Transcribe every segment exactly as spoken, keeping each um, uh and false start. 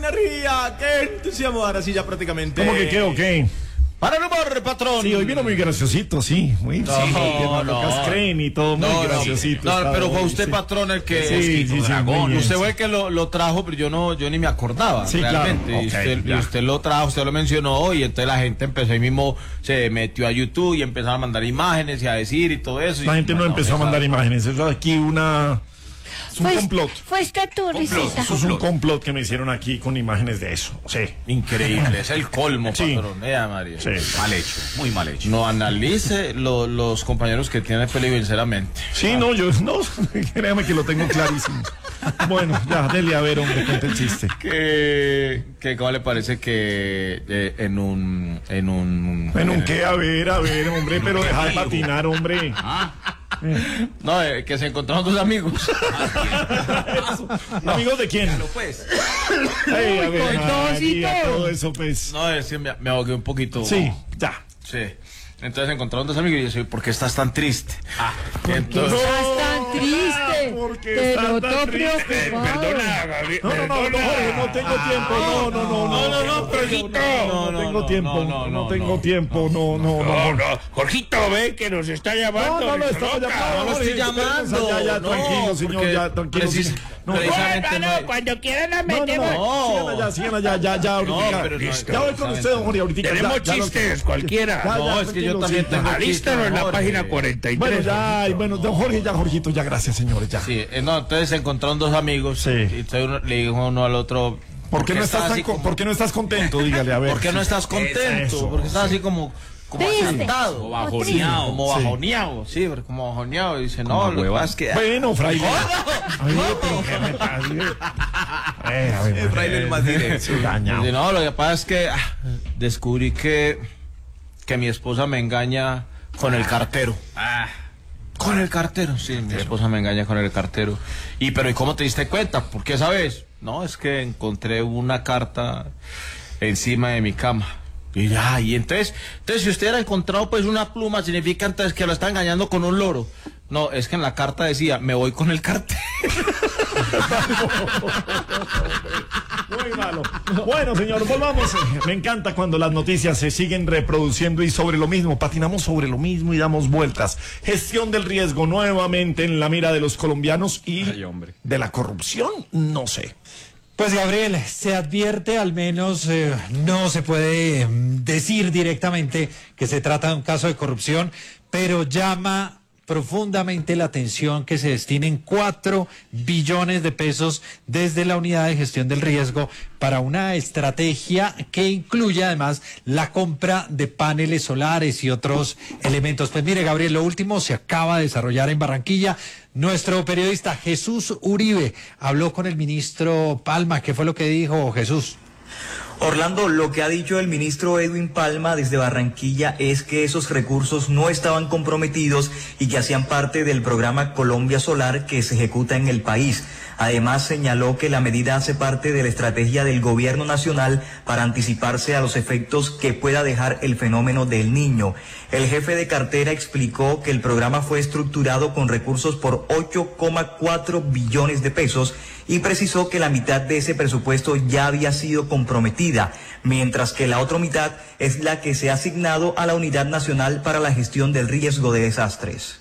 energía! ¡Qué entusiasmo! Ahora sí, ya prácticamente. ¿Cómo que qué o qué? ¡Para el humor, patrón! Sí, hoy vino muy graciosito, sí. Muy, No, sí, no, no, no. creen y todo, muy No, no, graciosito. no, estaba pero fue hoy, usted, sí. patrón, el que... Sí, sí, sí, dragón. muy bien, Usted sí. fue el que lo, lo trajo, pero yo no, yo ni me acordaba, Sí, realmente. claro. Y, Ok, usted, y ya. usted lo trajo, usted lo mencionó, y entonces la gente empezó ahí mismo, se metió a YouTube y empezaron a mandar imágenes y a decir y todo eso. La y, gente no bueno, empezó a mandar imágenes, eso es aquí una... Es un Pues, complot. Fuiste tú, Risita. Eso es un complot que me hicieron aquí con imágenes de eso, sí. Increíble, es el colmo, Sí. patrón. Vea, María. Sí. Mal hecho, muy mal hecho. No analice lo- los compañeros que tiene peligro, sinceramente. Sí, no, yo, no, créame que lo tengo clarísimo. Bueno, ya, dele a ver, hombre, cuente el chiste. Que, que ¿cómo le parece que eh, en un... En un... Bueno, ¿un qué? A ver, a ver, hombre, pero deja de patinar, hombre. No, eh, que se encontraron dos amigos. ¿Amigos de quién? Pues. Ay, a ver, con dos y María, todo. todo eso, pues. No, es que me, me ahogué un poquito. Sí, ya. Sí. Entonces se encontraron dos amigos y yo decía, ¿por qué estás tan triste? Ah, entonces... Estás tan triste. porque Te estás noto tan triste. preocupado. No, no, no, no, Jorge, no tengo tiempo, no, no, no, no, no, no, Jorgito, no, no tengo tiempo, no tengo tiempo, no, no, no, no. Jorgito, ve que nos está No, llamando. no lo estaba llamando, No lo Jorge, estoy llamando. Ya, ya, No, tranquilo, señor, porque ya, tranquilo. precis- sí. No, no, precisamente No, no- no, cuando quieran la no, no, metemos. no, sigan allá, sigan allá, ya, ya, ahorita. pero no, Ya voy con usted, don Jorge, ahorita. Tenemos ya, ya lo- chistes, cualquiera. Ya, ya, No, es que yo tranquilo, también sí, tengo ya. Alístanos en la Jorge. página cuarenta y tres. Bueno, ya, y bueno, don Jorge, ya, Jorgito, ya, gracias, señores, ya. Sí, eh, no, entonces se encontraron dos amigos. Sí. Y entonces uno- le dijo uno al otro... ¿Por qué no estás tan así co- como- ¿Por qué no estás contento? Dígale, a ver. ¿Por qué no estás contento? Eso, Porque estás así como... Como Triste. asentado. Como bajoneado. Como Sí. bajoneado. Sí, pero como bajoneado. Y dice, no, lo que pasa es que... Bueno, fraile. ¡Oh, Ay, pero qué me pasa. Eh, a ver, El fraile es más directo. Dañado. Dice, no, lo que pasa es que ah, descubrí que, que mi esposa me engaña con el cartero. Con el cartero, sí, mi esposa me engaña con el cartero. Y pero ¿y cómo te diste cuenta? ¿Por qué sabes? No, es que encontré una carta encima de mi cama. Y ya, y entonces, entonces si usted hubiera encontrado pues una pluma, significa entonces que lo está engañando con un loro. No, es que en la carta decía, me voy con el cartero. Muy malo. Bueno, señor, volvamos. Me encanta cuando las noticias se siguen reproduciendo y sobre lo mismo, patinamos sobre lo mismo y damos vueltas. Gestión del riesgo nuevamente en la mira de los colombianos y de la corrupción, no sé. Pues Gabriel, se advierte, al menos eh, no se puede mm, decir directamente que se trata de un caso de corrupción, pero llama profundamente la atención que se destinen cuatro billones de pesos desde la unidad de gestión del riesgo para una estrategia que incluye además la compra de paneles solares y otros elementos. Pues mire, Gabriel, lo último se acaba de desarrollar en Barranquilla. Nuestro periodista Jesús Uribe habló con el ministro Palma. ¿Qué fue lo que dijo Jesús? Orlando, lo que ha dicho el ministro Edwin Palma desde Barranquilla es que esos recursos no estaban comprometidos y que hacían parte del programa Colombia Solar que se ejecuta en el país. Además, señaló que la medida hace parte de la estrategia del gobierno nacional para anticiparse a los efectos que pueda dejar el fenómeno del Niño. El jefe de cartera explicó que el programa fue estructurado con recursos por ocho coma cuatro billones de pesos y precisó que la mitad de ese presupuesto ya había sido comprometida, mientras que la otra mitad es la que se ha asignado a la Unidad Nacional para la Gestión del Riesgo de Desastres.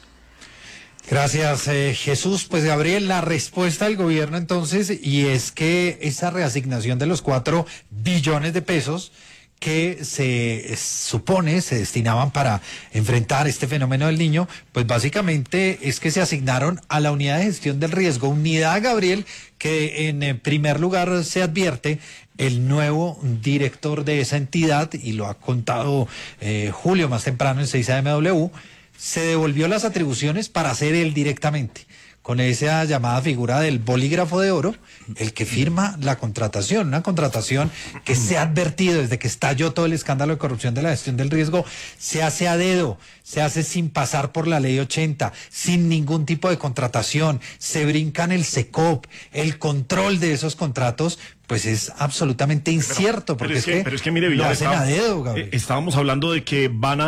Gracias, eh, Jesús. Pues Gabriel, la respuesta del gobierno entonces, y es que esa reasignación de los cuatro billones de pesos que se supone se destinaban para enfrentar este fenómeno del Niño, pues básicamente es que se asignaron a la unidad de gestión del riesgo, unidad, Gabriel, que en primer lugar se advierte el nuevo director de esa entidad, y lo ha contado eh, Julio más temprano en seis A M W, se devolvió las atribuciones para hacer él directamente, con esa llamada figura del bolígrafo de oro, el que firma la contratación, una contratación que se ha advertido desde que estalló todo el escándalo de corrupción de la gestión del riesgo, se hace a dedo, se hace sin pasar por la ley ochenta, sin ningún tipo de contratación, se brincan el SECOP, el control de esos contratos, pues es absolutamente incierto, Pero porque es que, pero es que mire, lo Villar, hacen está- a dedo, Gabriel. eh, estábamos hablando de que van a